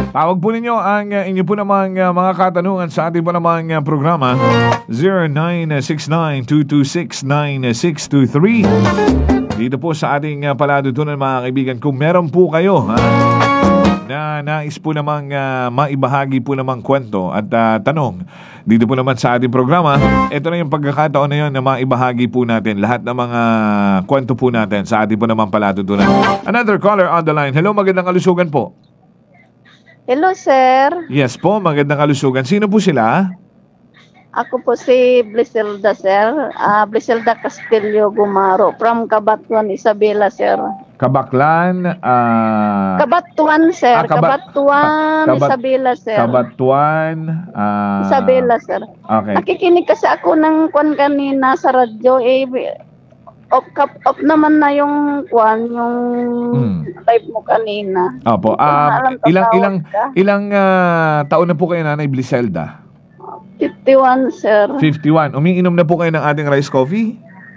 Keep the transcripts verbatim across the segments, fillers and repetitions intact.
Tawag po ninyo ang uh, inyo po namang uh, mga katanungan sa ating po namang uh, programa zero nine six nine two two six nine six two three. Dito po sa ating uh, paladutunan mga kaibigan, kung meron po kayo ha, na nais po namang uh, maibahagi po namang kwento at uh, tanong dito po naman sa ating programa, ito na yung pagkakataon na yun na maibahagi po natin lahat ng mga kwento po natin sa ating po namang paladutunan. Another caller on the line. Hello, magandang kalusugan po. Hello, sir. Yes po, magandang kalusugan. Sino po sila? Ako po si Bliselda, sir. Uh, Bliselda Castillo Gumaro from Cabatuan, Isabela, sir. Kabaklan, ah... Kabatuan, sir. Ah, Kaba- Kabatuan, Kabat- Isabela, sir. Kabatuan, ah... Isabela, sir. Okay. Nakikinig kasi ako ng kwan kanina sa radyo. Eh, off, kap, off naman na yung kwan, yung Hmm. live mo kanina. Opo. Hindi ko na Um, alam, ilang tatawag ilang ka. ilang ah, taon na po kayo, Nanay Bliselda? fifty-one, sir. fifty-one. Umiinom na po kayo ng ating rice coffee?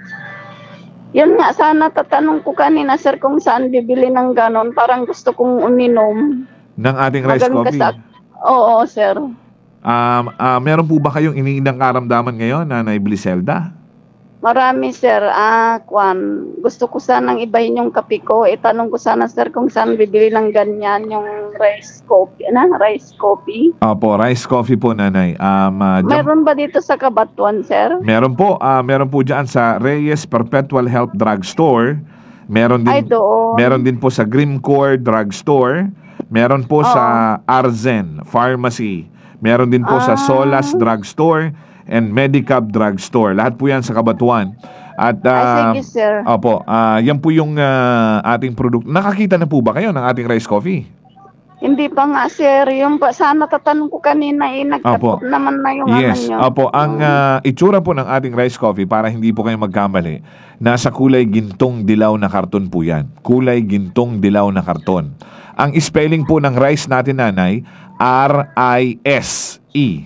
Yun nga, sana tatanong ko kanina, sir, kung saan bibili ng ganon. Parang gusto kong uminom. Ng ating rice Magaling coffee? ka sa- Oo, sir. Um, ah, meron po ba kayong iniindang karamdaman ngayon, Nanay Bliselda? Marami, sir. Ah, kwan. Gusto ko sanang ibahin yung kape ko. Itanong ko sana, sir, kung saan bibili ng ganyan yung rice coffee. Ano? Rice coffee? Opo, rice coffee po, Nanay. Um, ah, dyan- Mayroon ba dito sa Cabatuan, sir? meron po, ah, meron po dyan sa Reyes Perpetual Health Drug Store. Meron din, Ay, doon. meron din po sa Grimcore Drug Store. Meron po sa Arzen Pharmacy. Meron din po sa Ah. Solas Drug Store and Medicab Drug Store. Lahat po yan sa Cabatuan. At ah, Ay, sige, sir. opo, ah, yan po yung ah, ating produkto. Nakakita na po ba kayo ng ating rice coffee? Hindi pa nga, sir. Yung pa, sana tatanong ko kanina, eh, Opo. nagkatop naman na yung Yes, ano nyo. opo. Ang ah, itsura po ng ating rice coffee, para hindi po kayo magkamali, nasa kulay gintong dilaw na karton po yan. Kulay gintong dilaw na karton. Ang spelling po ng rice natin, Nanay, R I S E.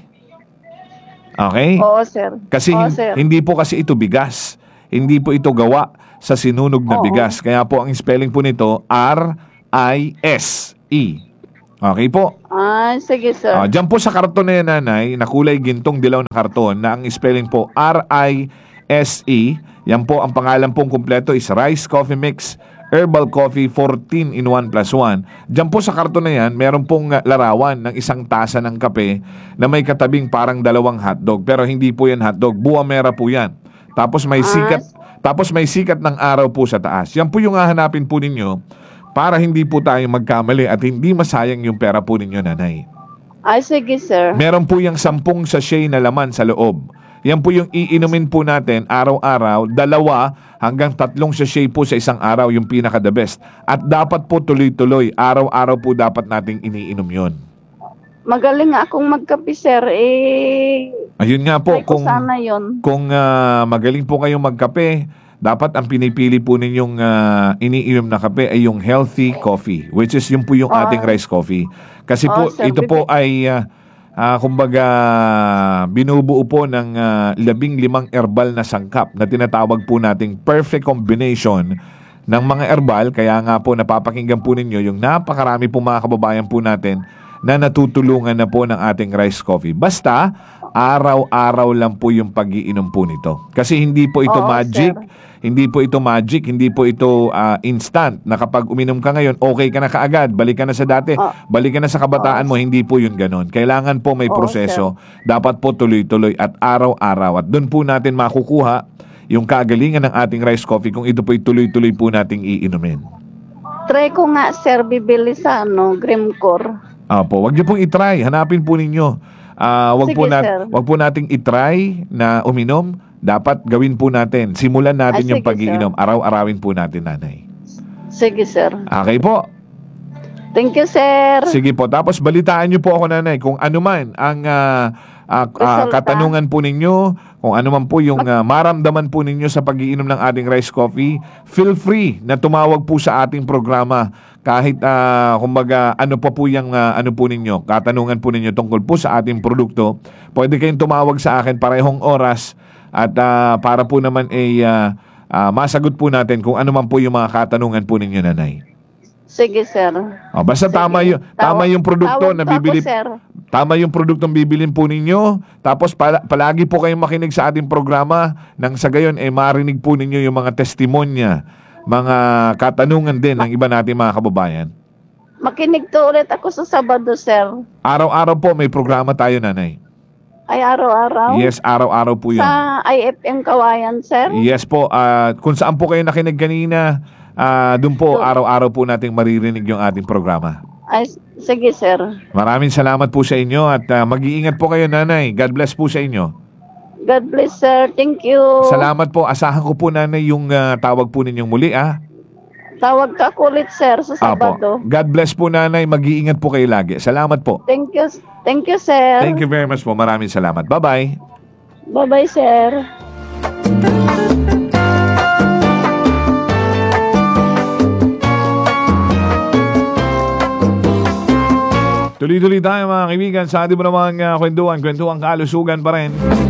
Okay? Oo, sir. Kasi Oo, hin- sir. hindi po kasi ito bigas. Hindi po ito gawa sa sinunog na Oo. bigas. Kaya po ang spelling po nito, R I S E. Okay po? Ah, sige, sir. Ah, diyan po sa karton na yan, Nanay, na kulay gintong dilaw na karton, na ang spelling po R I S E. Yan po, ang pangalan pong kumpleto is Rice Coffee Mix Herbal Coffee fourteen in one plus one. Diyan po sa karton na yan, meron pong uh, larawan ng isang tasa ng kape na may katabing parang dalawang hotdog. Pero hindi po yan hotdog, buwamera po yan. Tapos may Ah, sikat, tapos may sikat ng araw po sa taas. Yan po yung hahanapin po ninyo para hindi po tayo magkamali at hindi masayang yung pera po ninyo, Nanay. Ay, sige, sir. Meron po yung sampung sachet na laman sa loob. Yan po yung iinumin po natin araw-araw, dalawa hanggang tatlong sachet po sa isang araw, yung pinaka-the best. At dapat po tuloy-tuloy, araw-araw po dapat nating iniinom yon. Magaling nga akong magkape, sir. Eh, Ayun nga po, try ko kung, sana yun. kung ah, magaling po kayong magkape, dapat ang pinipili po ninyong ah, iniinom na kape ay yung healthy coffee, which is yung po yung Ah. ating rice coffee. Kasi po, Ah, sir, ito po bibi- ay, ah, ah, kumbaga, binubuo po ng ah, labing limang herbal na sangkap na tinatawag po nating perfect combination ng mga herbal. Kaya nga po, napapakinggan po ninyo yung napakarami po mga kababayan po natin na natutulungan na po ng ating rice coffee. Basta, araw-araw lang po yung pag-iinom po nito. Kasi hindi po ito Oo, magic, sir. hindi po ito magic, hindi po ito ah, instant, na kapag uminom ka ngayon, okay ka na kaagad, balik ka na sa dati, Oo. balik ka na sa kabataan mo, hindi po yun ganon. Kailangan po may Oo, proseso, dapat po tuloy-tuloy at araw-araw. At doon po natin makukuha yung kagalingan ng ating rice coffee kung ito po tuloy-tuloy po nating iinumin. Try ko nga, sir, bibili sa ano, Grimcore. Opo, wag niyo pong i-try. Hanapin po ninyo. Ah, wag Sige, po nat sir. wag po nating i-try na uminom. Dapat gawin po natin. Simulan natin Ay, yung sige, pag-iinom. Araw-arawin po natin, Nanay. Sige, sir. Okay po. Thank you, sir. Sige po. Tapos balitaan niyo po ako, Nanay, kung ano man ang ah, ah, ah, Resulta. katanungan po ninyo, kung ano man po yung ah, maramdaman po ninyo sa pag-iinom ng ating rice coffee, feel free na tumawag po sa ating programa. Kahit uh, kumbaga ano pa po yung uh, ano po ninyo, katanungan po ninyo tungkol po sa ating produkto, pwede kayong tumawag sa akin parehong oras at uh, para po naman ay uh, uh, masagot po natin kung ano man po yung mga katanungan po ninyo, Nanay. Sige, sir. O, basta Sige. tama yung, tama Tawag- yung produkto tawag na pa ako, bibili. sir. Tama yung produktong bibilin po ninyo. Tapos pala, palagi po kayong makinig sa ating programa nang sa gayon eh marinig po ninyo yung mga testimonya, mga katanungan din ng iba nating mga kababayan. Makinig to ulit ako sa Sabado, sir. Araw-araw po may programa tayo, nanay. Ay, araw-araw. Yes, araw-araw po yun. Sa I F M Kawayan, sir. Yes po. ah, kung saan po kayo nakinig kanina, ah, doon po Doon. araw-araw po nating maririnig yung ating programa. Ay, sige, sir. Maraming salamat po sa inyo at ah, mag-iingat po kayo, nanay. God bless po sa inyo. God bless, sir. Thank you. Salamat po. Asahan ko po, nanay, yung ah, tawag po ninyong muli, ah. Tawag ka ko ulit, sir, sa Sabado. Apo. God bless po, nanay. Mag-iingat po kayo lagi. Salamat po. Thank you. Thank you, sir. Thank you very much po. Maraming salamat. Bye-bye. Bye-bye, sir. Tuloy-tuloy tayo, mga kaibigan, sa ating mo namang uh, kwentuhan, kwentuhan kalusugan pa rin.